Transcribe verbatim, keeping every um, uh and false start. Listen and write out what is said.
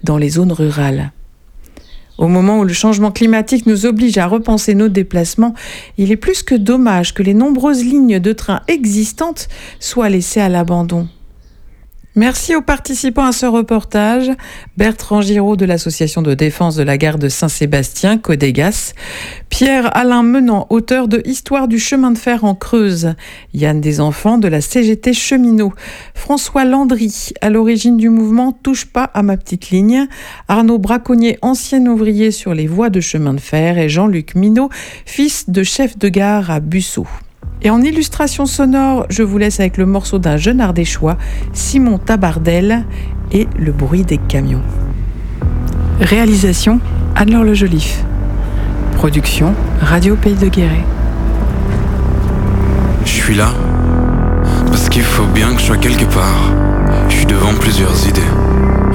dans les zones rurales. Au moment où le changement climatique nous oblige à repenser nos déplacements, il est plus que dommage que les nombreuses lignes de train existantes soient laissées à l'abandon. Merci aux participants à ce reportage, Bertrand Giraud de l'association de défense de la gare de Saint-Sébastien, Codégas, Pierre-Alain Menant, auteur de Histoire du chemin de fer en Creuse, Yann Desenfants de la C G T Cheminot, François Landry, à l'origine du mouvement Touche pas à ma petite ligne, Arnaud Braconnier, ancien ouvrier sur les voies de chemin de fer, et Jean-Luc Minot, fils de chef de gare à Busseau. Et en illustration sonore, je vous laisse avec le morceau d'un jeune ardéchois, Simon Tabardel, et le bruit des camions. Réalisation, Anne-Laure Le Joliffe. Production, Radio Pays de Guéret. Je suis là, parce qu'il faut bien que je sois quelque part. Je suis devant plusieurs idées.